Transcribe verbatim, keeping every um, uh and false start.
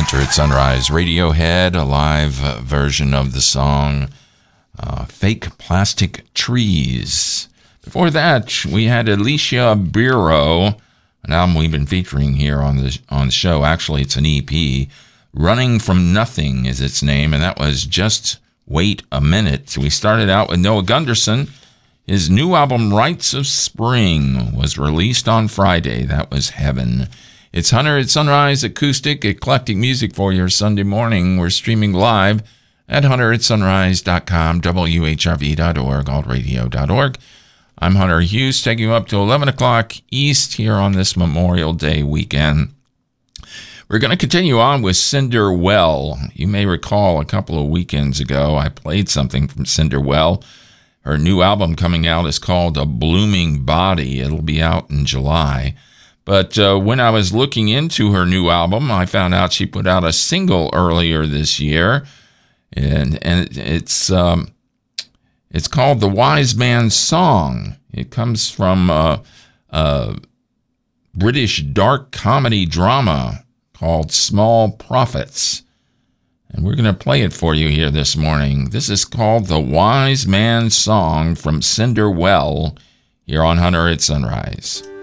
Hunter at Sunrise. Radiohead, a live uh, version of the song uh, Fake Plastic Trees. Before that, we had Alicia Biro, an album we've been featuring here on the, on the show. Actually, it's an E P. Running From Nothing is its name, and that was Just Wait a Minute. We started out with Noah Gunderson. His new album, Rites of Spring, was released on Friday. That was Heaven. It's Hunter at Sunrise, acoustic, eclectic music for your Sunday morning. We're streaming live at hunter at sunrise dot com, W H R V dot org, alt radio dot org. I'm Hunter Hughes, taking you up to eleven o'clock East here on this Memorial Day weekend. We're going to continue on with Cinder Well. You may recall a couple of weekends ago I played something from Cinder Well. Her new album coming out is called A Blooming Body. It'll be out in July. But uh, when I was looking into her new album, I found out she put out a single earlier this year, and and it's um, it's called The Wise Man's Song. It comes from uh, a British dark comedy drama called Small Prophets, and we're going to play it for you here this morning. This is called The Wise Man's Song from Cinder Well here on Hunter at Sunrise.